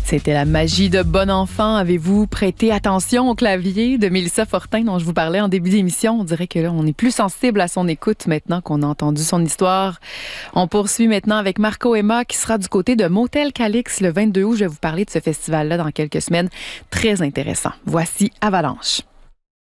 C'était la magie de Bon Enfant. Avez-vous prêté attention au clavier de Mélissa Fortin dont je vous parlais en début d'émission? On dirait que là, on est plus sensible à son écoute maintenant qu'on a entendu son histoire. On poursuit maintenant avec Marco Emma qui sera du côté de Motel Calix le 22 août. Je vais vous parler de ce festival-là dans quelques semaines. Très intéressant. Voici Avalanche.